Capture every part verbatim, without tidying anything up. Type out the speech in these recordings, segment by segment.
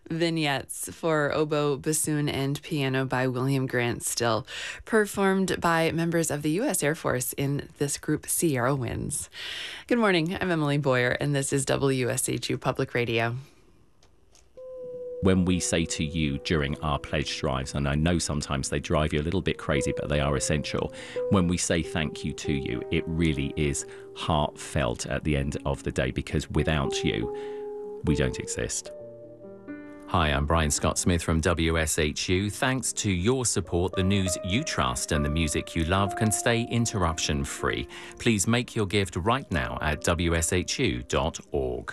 Vignettes for oboe, bassoon, and piano by William Grant Still, performed by members of the U S Air Force in this group Sierra Winds. Good morning, I'm Emily Boyer, and this is W S H U Public Radio. When we say to you during our pledge drives, and I know sometimes they drive you a little bit crazy, but they are essential. When we say thank you to you, it really is heartfelt at the end of the day, because without you, we don't exist. Hi, I'm Brian Scott Smith from W S H U. Thanks to your support, the news you trust and the music you love can stay interruption-free. Please make your gift right now at w s h u dot org.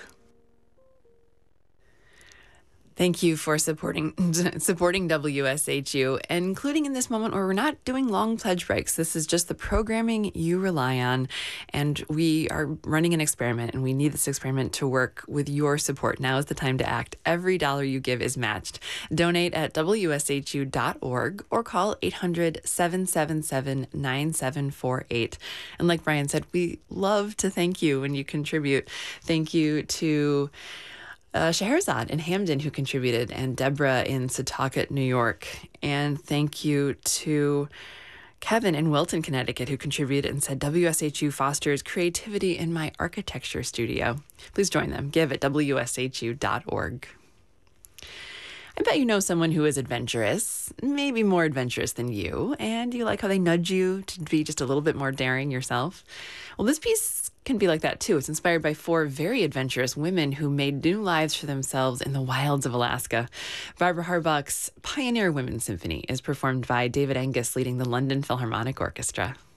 Thank you for supporting supporting W S H U, including in this moment where we're not doing long pledge breaks. This is just the programming you rely on, and we are running an experiment, and we need this experiment to work with your support. Now is the time to act. Every dollar you give is matched. Donate at w s h u dot org or call eight hundred, seven seven seven, nine seven four eight. And like Brian said, we love to thank you when you contribute. Thank you to Uh, Scheherazade in Hamden, who contributed, and Deborah in Setauket, New York. And thank you to Kevin in Wilton, Connecticut, who contributed and said, W S H U fosters creativity in my architecture studio. Please join them. Give at w s h u dot org. I bet you know someone who is adventurous, maybe more adventurous than you, and you like how they nudge you to be just a little bit more daring yourself. Well, this piece can be like that too. It's inspired by four very adventurous women who made new lives for themselves in the wilds of Alaska. Barbara Harbach's Pioneer Women's Symphony is performed by David Angus, leading the London Philharmonic Orchestra.